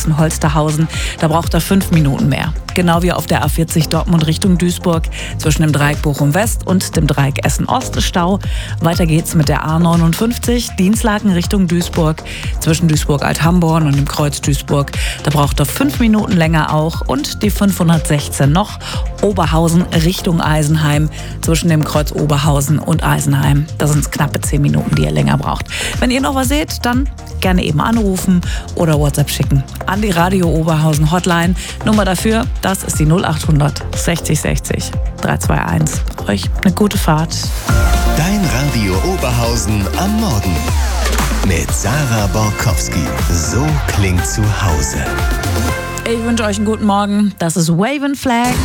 Essen-Holsterhausen. Da braucht er 5 Minuten mehr. Genau wie auf der A40 Dortmund Richtung Duisburg. Zwischen dem Dreieck Bochum West und dem Dreieck Essen Ost ist Stau. Weiter geht's mit der A59 Dinslaken Richtung Duisburg. Zwischen Duisburg-Althamborn und dem Kreuz Duisburg. Da braucht er 5 Minuten länger auch. Und die 516 noch. Oberhausen Richtung Eisenheim. Zwischen dem Kreuz Oberhausen und Eisenheim. Da sind es knappe 10 Minuten, die ihr länger braucht. Wenn ihr noch was seht, dann gerne eben anrufen oder WhatsApp schicken an die Radio Oberhausen Hotline. Nummer dafür, das ist die 0800 60 60 321. Euch eine gute Fahrt. Dein Radio Oberhausen am Morgen. Mit Sarah Borkowski. So klingt zu Hause. Ich wünsche euch einen guten Morgen. Das ist Wave and Flag.